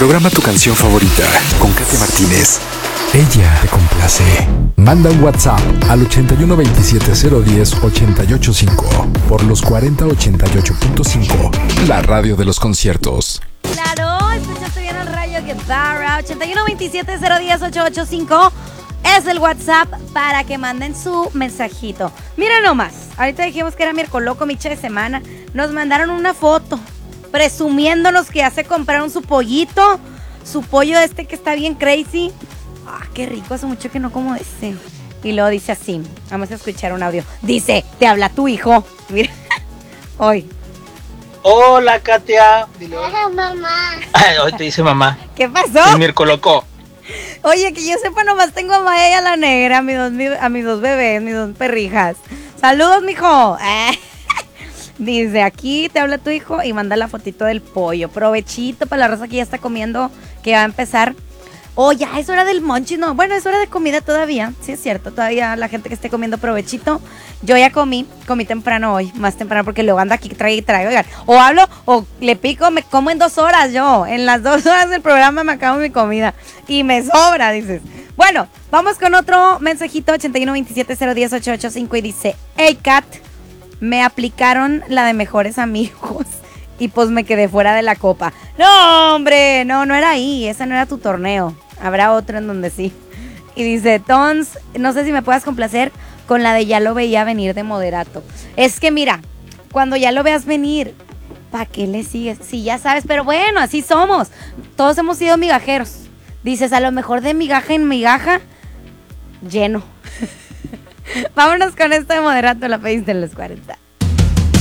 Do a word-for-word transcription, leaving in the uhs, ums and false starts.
Programa tu canción favorita con Katia Martínez. Ella te complace. Manda un WhatsApp al ochenta y uno veintisiete cero diez ochenta y ocho cinco por los cuarenta ochenta y ocho punto cinco, la radio de los conciertos. Claro, escuchaste bien el Rayo Guevara. ochenta y uno veintisiete cero diez ochenta y ocho cinco es el WhatsApp para que manden su mensajito. Mira nomás, ahorita dijimos que era miércoles loco, micha de semana. Nos mandaron una foto presumiéndonos que ya se compraron su pollito, su pollo este que está bien crazy. Ah, qué rico, hace mucho que no como ese. Y luego dice así, vamos a escuchar un audio. Dice, te habla tu hijo. Mira, hoy. Hola, Katia. Hola, mamá. Ay, hoy te dice mamá. ¿Qué pasó? El miércoles loco. Oye, que yo sepa, nomás tengo a Maya y a la negra, a mis dos, mi- a mis dos bebés, mis dos perrijas. Saludos, mijo. Eh. Dice, aquí te habla tu hijo y manda la fotito del pollo. Provechito para la raza que ya está comiendo, que va a empezar. Oh, ya es hora del monchis, no. Bueno, es hora de comida todavía. Sí, es cierto. Todavía la gente que esté comiendo provechito. Yo ya comí, comí temprano hoy, más temprano, porque luego ando aquí, trae y trae. Oigan, o hablo o le pico, me como en dos horas yo. En las dos horas del programa me acabo mi comida. Y me sobra, dices. Bueno, vamos con otro mensajito, ochenta y uno veintisiete cero diez ochenta y ocho cinco, y dice, hey, Kat, me aplicaron la de mejores amigos. Y pues me quedé fuera de la copa. No, hombre, no, no era ahí. Ese no era tu torneo. Habrá otro en donde sí. Y dice, Tons, no sé si me puedas complacer con la de ya lo veía venir de Moderato. Es que mira, cuando ya lo veas venir, ¿para qué le sigues? Sí, ya sabes, pero bueno, así somos. Todos hemos sido migajeros. Dices, a lo mejor de migaja en migaja, lleno. Vámonos con esto de Moderato, la pediste en los cuarenta.